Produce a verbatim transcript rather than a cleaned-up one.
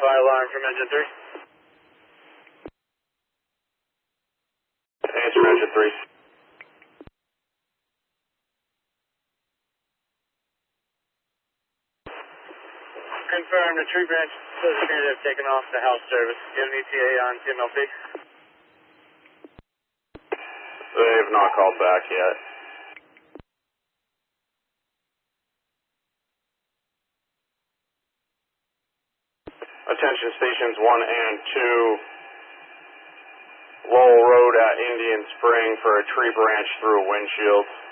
Fire alarm from engine three. Answer engine three. Confirm the tree branch associated have taken off the house service. Do you have an E T A on T M L P? They have not called back yet. Attention stations one and two. Lowell Road at Indian Spring for a tree branch through a windshield.